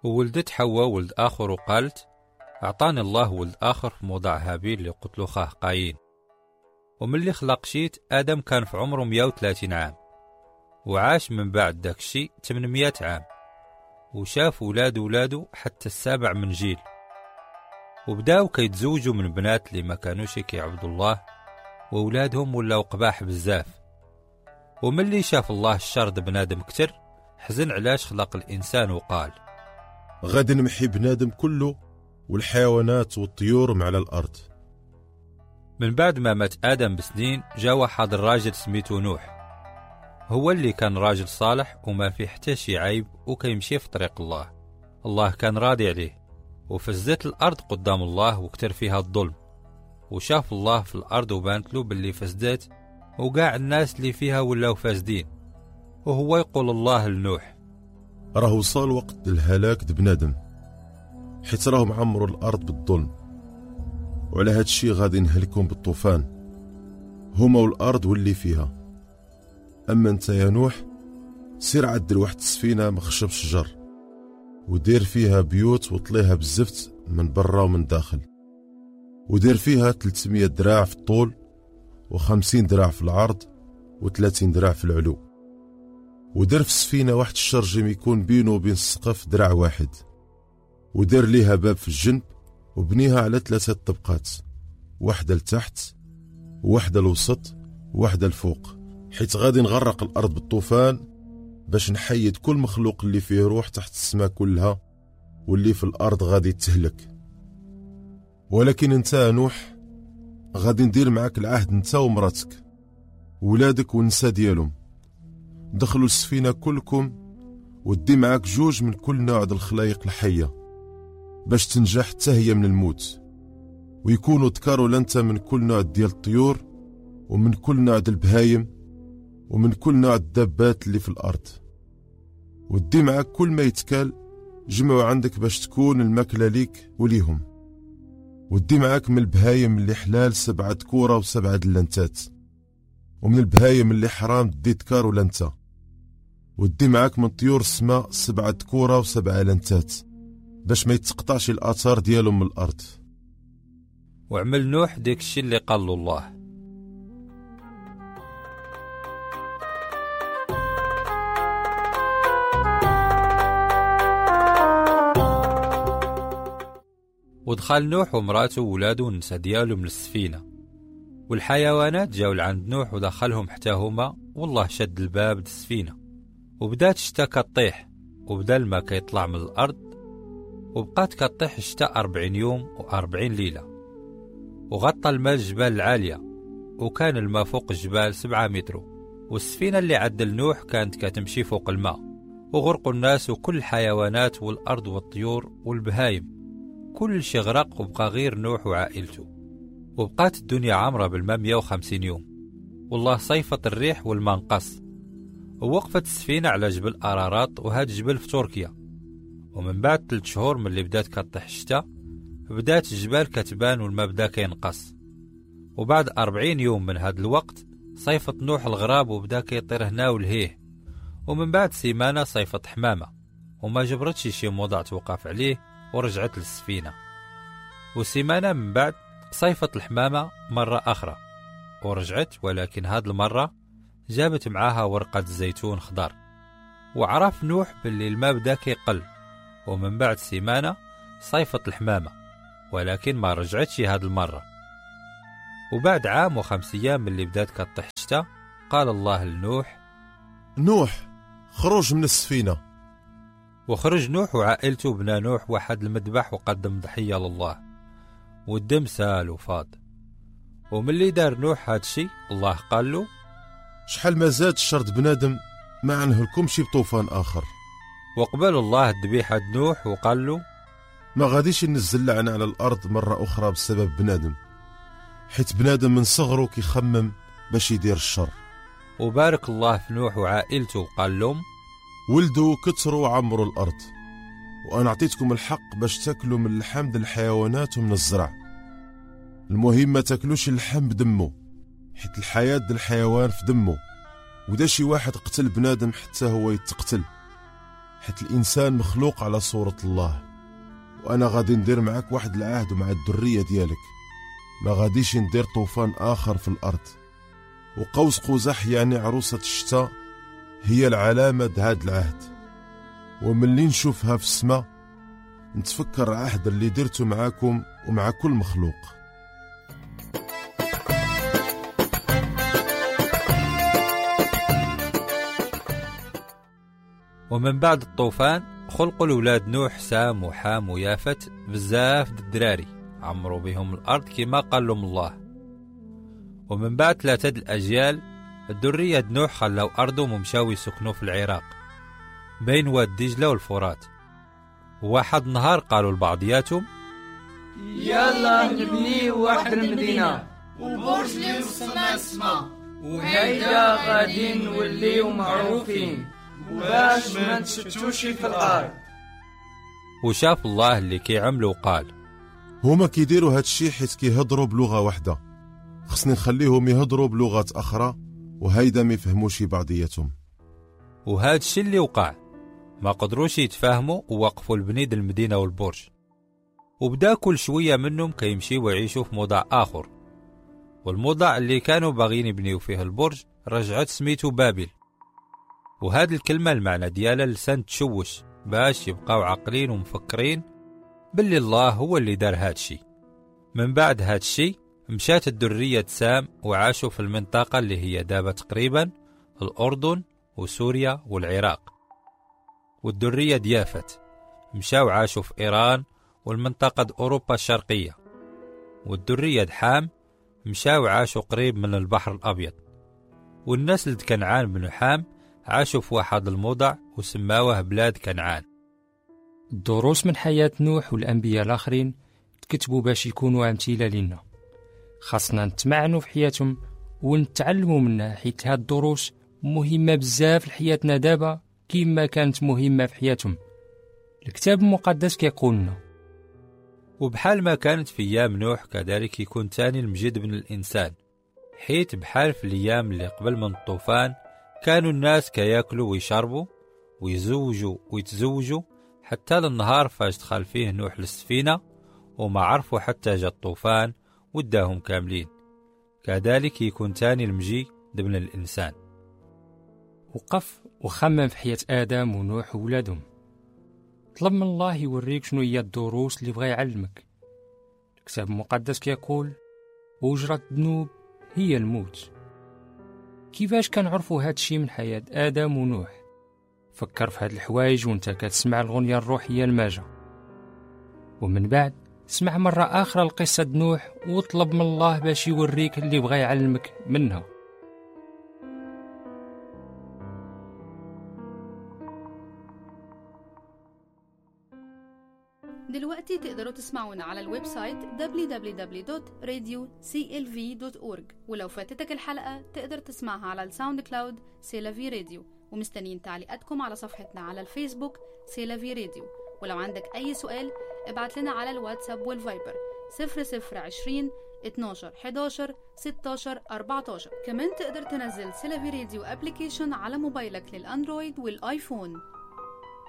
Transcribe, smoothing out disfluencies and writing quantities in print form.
وولدت حواء ولد آخر وقالت: أعطاني الله ولد آخر في موضع هابيل اللي قتلو خاه قايين. وملي خلق شيت آدم كان في عمره 130 عام، وعاش من بعد داك الشي 800 عام، وشاف ولادو حتى السابع من جيل، وبداو كيتزوجوا من بنات اللي ما كانوش كيعبدوا الله، وولادهم ولاو قباح بزاف. وملي شاف الله الشر بنادم كتر، حزن علاش خلق الإنسان وقال: غادي نمحي بنادم كله والحيوانات والطيور مع الأرض. من بعد ما مات آدم بسنين، جا واحد الراجل سميتو نوح، هو اللي كان راجل صالح وما فيه حتى شي عيب، وكيمشي في طريق الله. الله كان راضي عليه، وفزت الأرض قدام الله وكتر فيها الظلم، وشاف الله في الأرض وبانت له باللي فسدت، وقاع الناس اللي فيها ولاو فاسدين. وهو يقول الله لنوح: راه وصل وقت الهلاك بنادم، حيت راهم عمروا الأرض بالظلم، وعلى هاد الشي غادي نهلكهم بالطوفان، هما والأرض واللي فيها. أما انت يا نوح، سير عدل واحد السفينة مخشب شجر، ودير فيها بيوت وطليها بالزفت من برا ومن داخل، ودير فيها 300 دراع في الطول، و50 دراع في العرض، و30 دراع في العلو. ودير في السفينة واحد الشرجم يكون بينه وبين السقف دراع واحد، ودير ليها باب في الجنب، وبنيها على 3 طبقات، واحدة لتحت وواحدة الوسط وواحدة الفوق، حيث غادي نغرق الأرض بالطوفان باش نحيد كل مخلوق اللي فيه روح تحت السماء كلها، واللي في الأرض غادي تهلك. ولكن انت يا نوح، غادي ندير معاك العهد انت ومراتك ولادك والنساء ديالهم. دخلوا السفينة كلكم، ودي معاك 2 من كل نوع د الخلايق الحية باش تنجح حتى هي من الموت، ويكونوا ذكر ولا انت من كل نوع ديال الطيور، ومن كل نوع ديال البهايم، ومن كل نوع الدابات اللي في الأرض. ودي معاك كل ما يتكال جمعوا عندك باش تكون الماكلة ليك وليهم. ودي معاك من البهايم اللي حلال 7 ذكورة و7 دلنتات، ومن البهايم اللي حرام دي ذكر ولا انت. ودي معاك من طيور السماء 7 ذكورة و7 لنتات باش ما يتقطعش الآثار ديالهم من الأرض. وعمل نوح ديك الشي اللي قال له الله. ودخل نوح ومراته وولاده والنساء ديالهم للسفينة، والحيوانات جاو لعند نوح ودخلهم حتى هما، والله شد الباب د السفينة، وبدات الشتا كطيح، وبدا الماء كيطلع من الأرض، وبقات كطيح الشتا 40 يوم و40 ليلة، وغطى الماء الجبال العالية، وكان الماء فوق الجبال 7 متر. والسفينة اللي عدل نوح كانت كتمشي فوق الماء، وغرقوا الناس وكل الحيوانات والأرض والطيور والبهايم، كل شي غرق، وبقى غير نوح وعائلته. وبقات الدنيا عامرة بالماء 150 يوم، والله صيفت الريح والماء انقص، ووقفت السفينة على جبل أرارات، وهاد جبل في تركيا. ومن بعد 3 شهور من اللي بدات كطيح الشتا، بدات الجبال كتبان والماء بدا كينقص. وبعد 40 يوم من هاد الوقت صيفت نوح الغراب، وبدا كيطير هنا ولهيه. ومن بعد سيمانة صيفت حمامة، وما جبرتش شي موضع توقف عليه، ورجعت للسفينة. وسيمانة من بعد صيفت الحمامة مرة أخرى ورجعت، ولكن هاد المرة جابت معاها ورقة الزيتون خضر. وعرف نوح باللي الماء بدا كيقل. ومن بعد سيمانة صيفت الحمامة، ولكن ما رجعتش هاد المرة. وبعد عام و5 أيام من اللي بدات كطيح الشتا، قال الله لنوح: نوح، خرج من السفينة. وخرج نوح وعائلته وبنى نوح واحد المذبح، وقدم ضحية لله، والدم سال وفاض. وملي دار نوح هادشي، الله قال له: شحال ما زاد الشر بنادم ما عنهلكمش بطوفان آخر. وقبل الله الذبيحة نوح وقال له: ما غاديش ننزل لعنة على الأرض مرة أخرى بسبب بنادم، حيت بنادم من صغره كيخمم باش يدير الشر. وبارك الله في نوح وعائلته وقال لهم: ولدوا كتروا وعمروا الأرض، وأنا أعطيتكم الحق باش تاكلوا من اللحم د الحيوانات ومن الزرع. المهم ما تاكلوش اللحم بدمه، حيت الحياة د الحيوان في دمه، ودا شي واحد قتل بنادم حتى هو يتقتل. حيت الإنسان مخلوق على صورة الله. وأنا غادي ندير معك واحد العهد مع الذرية ديالك، ما غاديش ندير طوفان آخر في الأرض. وقوس قزح يعني عروسة الشتاء هي العلامة هاد العهد، وملي نشوفها في السماء نتفكر العهد اللي درته معاكم ومع كل مخلوق. ومن بعد الطوفان خلقوا الأولاد نوح سام وحام ويافت بزاف الدراري عمروا بهم الأرض كما قال لهم الله. ومن بعد 3 الأجيال الذرية نوح خلاو أرضهم ومشاو يسكنوا في العراق بين واد دجلة والفرات. وواحد نهار قالوا لبعضياتهم يلا نبني واحد المدينة وبرج اللي وصلنا السما، وهيدا غادي نوليو معروفين وباش ما نتشتوش في الأرض. وشاف الله اللي كيعملوا وقال هما كيديروا هادشي حيت كيهضروا بلغة واحدة، خصني نخليهم يهضروا بلغات أخرى وهيدا ما يفهموش بعضياتهم. وهاد الشي اللي وقع، ما قدروش يتفاهموا ووقفوا البنيد المدينة والبرج. وبدا كل شوية منهم كيمشي ويعيشوا في موضع آخر، والموضع اللي كانوا باغيين يبنيو فيه البرج رجعت سميتو بابل. وهاد الكلمة المعنى ديالها لسان تشوش باش يبقاو عاقلين ومفكرين باللي الله هو اللي دار هادشي. من بعد هادشي مشات الذرية سام وعاشوا في المنطقة اللي هي دابا تقريبا الأردن وسوريا والعراق. والذرية يافت مشاو عاشوا في إيران والمنطقة أوروبا الشرقية. والذرية حام مشاو عاشوا قريب من البحر الأبيض. والنسل كنعان بن حام عاشوا في واحد الموضع وسماوه بلاد كنعان. الدروس من حياة نوح والأنبياء الآخرين تكتبوا باش يكونوا أمثلة لنا، خاصنا نتمعنوا في حياتهم ونتعلموا منها، حيت هاد الدروس مهمة بزاف لحياتنا دابا كيما كانت مهمة في حياتهم. الكتاب المقدس كيقولنا وبحال ما كانت في أيام نوح كذلك يكون تاني المجيد بن الإنسان، حيت بحال في الأيام اللي قبل من الطوفان كانوا الناس كياكلوا ويشربوا ويزوجوا ويتزوجوا حتى للنهار فاش دخل فيه نوح للسفينة وما عرفوا حتى جا الطوفان وداهم كاملين. كذلك يكون تاني المجيد ابن الإنسان. وقف وخمم في حياة آدم ونوح وولادهم، طلب من الله يوريك شنو هي الدروس اللي بغا يعلمك. الكتاب المقدس كيقول أجرة الذنوب هي الموت. كيفاش كنعرفوا هاد الشي من حياة آدم ونوح؟ فكر في هاد الحوايج وانت كتسمع الغنية الروحية الماجة، ومن بعد اسمع مرة آخرى القصة نوح وطلب من الله باش يوريك اللي بغا يعلمك منها. دلوقتي تقدروا تسمعونا على الويب سايت www.radioclv.org، ولو فاتتك الحلقة تقدر تسمعها على الساوند كلاود سيلافي راديو. ومستنيين تعليقاتكم على صفحتنا على الفيسبوك سيلافي راديو. ولو عندك أي سؤال ابعت لنا على الواتساب والفايبر 0020 12 11 16 14. كمان تقدر تنزل سيلافي راديو ابليكيشن على موبايلك للأندرويد والآيفون.